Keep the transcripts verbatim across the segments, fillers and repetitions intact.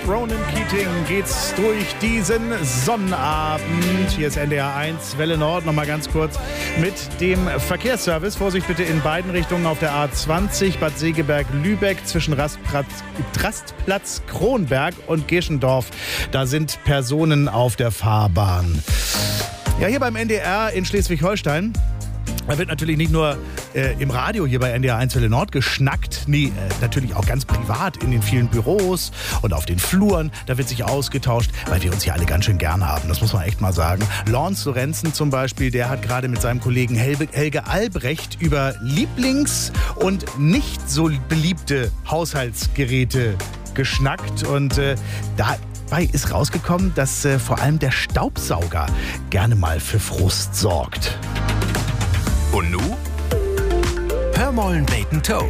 Mit Ronan Keating geht's durch diesen Sonnabend. Hier ist N D R eins, Welle Nord. Nochmal ganz kurz mit dem Verkehrsservice. Vorsicht bitte in beiden Richtungen auf der A zwanzig, Bad Segeberg-Lübeck zwischen Rastplatz, Rastplatz Kronberg und Geschendorf. Da sind Personen auf der Fahrbahn. Ja, hier beim N D R in Schleswig-Holstein. Da wird natürlich nicht nur äh, im Radio hier bei N D R eins Welle Nord geschnackt, nee, äh, natürlich auch ganz privat in den vielen Büros und auf den Fluren. Da wird sich ausgetauscht, weil wir uns hier alle ganz schön gern haben. Das muss man echt mal sagen. Lawrence Lorenzen zum Beispiel, der hat gerade mit seinem Kollegen Helge, Helge Albrecht über Lieblings- und nicht so beliebte Haushaltsgeräte geschnackt. Und äh, da Dabei ist rausgekommen, dass äh, vor allem der Staubsauger gerne mal für Frust sorgt. Und nu? Hör mollen Bacon Toe.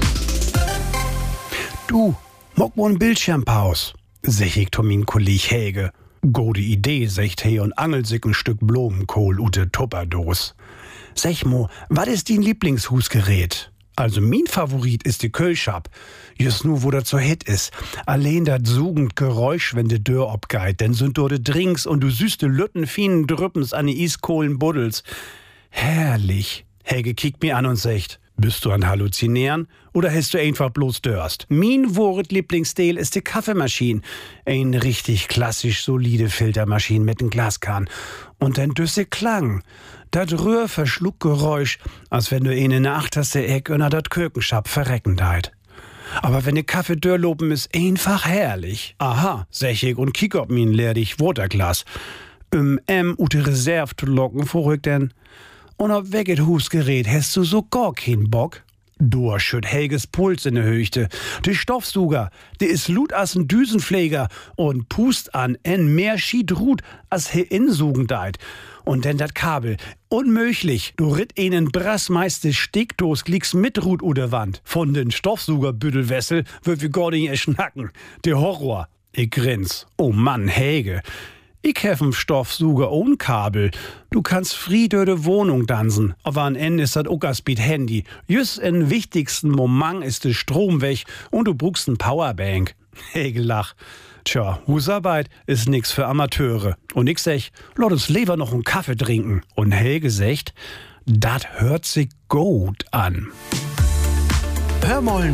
Du, mock mo'n Bildschirmpaus, sech ich to min Kolleg Helge. Gode Idee, secht he und angelt sich ein Stück Blumenkohl ute Tupperdos. Sech mo, wat ist din Lieblingshusgerät? Also min Favorit ist die Kölschab. Just nu, wo der zur Hit ist. Allein dat sugend Geräusch, wenn de Dörr obgeit, denn sind dort de Drinks und du süßte Lütten fienen Drüppens an die Iskohlen buddels. Herrlich. Helge kickt mir an und sagt, bist du an Halluzinieren oder hast du einfach bloß Durst? Min Wort Lieblingsstil ist die Kaffeemaschine. Ein richtig klassisch solide Filtermaschine mit nem Glaskahn. Und ein düsse Klang. Dat Rührverschluckgeräusch, als wenn du eine Nacht hast der Eck unter dat Kökenschab verrecken deit. Aber wenn de Kaffee dörrlopen ist, einfach herrlich. Aha, sech ich und kick ob min leerdig Waterglas. Um em ute Reserve zu locken, vorrück denn. Und ob weget Husgerät hast du so gar keinen Bock? Du schütt Helges Puls in de Höchte. De Stoffsuger, de is lut as n Düsenpfleger und pust an en mehr schied Rut as he insugen deit. Und denn dat Kabel, unmöglich, du ritt einen brassmeiste Steckdos glieks mit Rut u der Wand. Von den Stoffsugerbüttelwessel wird wir gar nicht erschnacken. Der Horror. Ich grins. Oh Mann, Helge. Ich hef n Stoffsuger ohne Kabel. Du kannst Friede de Wohnung dansen. Aber am Ende ist das Uckerspeed Handy. Just in wichtigsten Moment ist der Strom weg und du brauchst n Powerbank. Helge lach. Tja, Husarbeit ist nix für Amateure. Und ich sech, lass uns lieber noch einen Kaffee trinken. Und Helge secht, dat hört sich gut an. Hör mollen